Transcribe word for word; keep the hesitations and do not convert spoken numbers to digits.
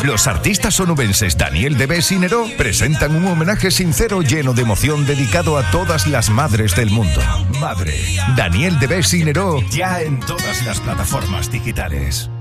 Los artistas onubenses Daniel Deves y Neró presentan un homenaje sincero lleno de emoción dedicado a todas las madres del mundo. Madre, Daniel Deves y Neró, ya en todas las plataformas digitales.